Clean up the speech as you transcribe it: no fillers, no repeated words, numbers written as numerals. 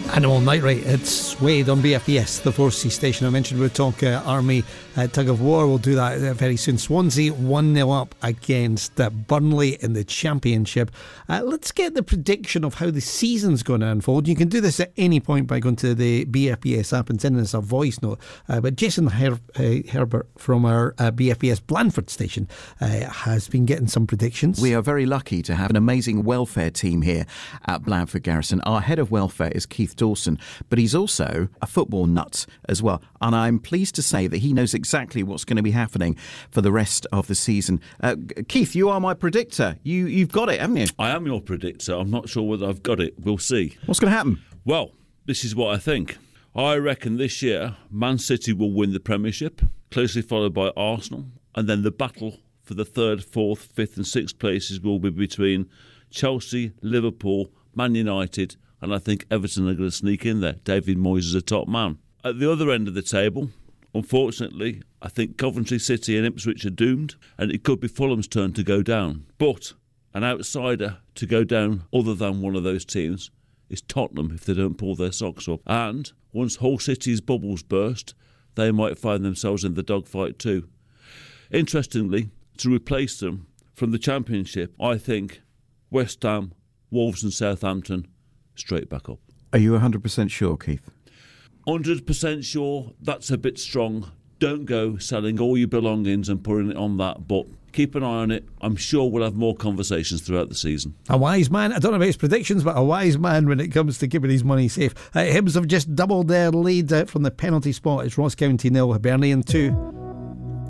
And all night, right? It's Wade on BFBS, the 4C station. I mentioned we'll talk Army tug of war. We'll do that very soon. Swansea 1-0 up against Burnley in the Championship. Let's get the prediction of how the season's going to unfold. You can do this at any point by going to the BFBS app and sending us a voice note. But Jason Herbert from our BFBS Blandford station has been getting some predictions. We are very lucky to have an amazing welfare team here at Blandford Garrison. Our head of welfare is Keith Dawson, but he's also a football nut as well. And I'm pleased to say that he knows exactly what's going to be happening for the rest of the season. Keith, you are my predictor. You've got it, haven't you? I am your predictor. I'm not sure whether I've got it. We'll see. What's going to happen? Well, this is what I think. I reckon this year Man City will win the Premiership, closely followed by Arsenal, and then the battle for the 3rd, 4th, 5th and 6th places will be between Chelsea, Liverpool, Man United, and I think Everton are going to sneak in there. David Moyes is a top man. At the other end of the table, unfortunately, I think Coventry City and Ipswich are doomed, and it could be Fulham's turn to go down. But an outsider to go down other than one of those teams is Tottenham if they don't pull their socks up. And once Hull City's bubbles burst, they might find themselves in the dogfight too. Interestingly, to replace them from the Championship, I think West Ham, Wolves and Southampton straight back up. Are you 100% sure, Keith? 100% sure. That's a bit strong. Don't go selling all your belongings and putting it on that, but keep an eye on it. I'm sure we'll have more conversations throughout the season. A wise man, I don't know about his predictions, but a wise man when it comes to keeping his money safe. Hibs have just doubled their lead from the penalty spot. It's Ross County 0, Hibernian 2.